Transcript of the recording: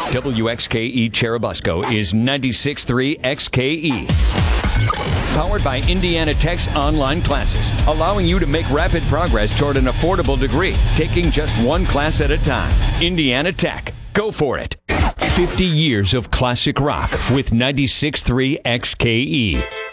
WXKE Cherubusco is 96.3 XKE. Powered by Indiana Tech's online classes, allowing you to make rapid progress toward an affordable degree, taking just one class at a time. Indiana Tech. Go for it. 50 years of classic rock with 96.3 XKE.